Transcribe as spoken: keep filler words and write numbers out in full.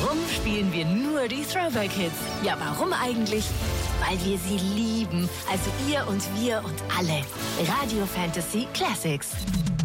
Warum spielen wir nur die Throwback-Hits? Ja, warum eigentlich? Weil wir sie lieben. Also ihr und wir und alle. Radio Fantasy Classics.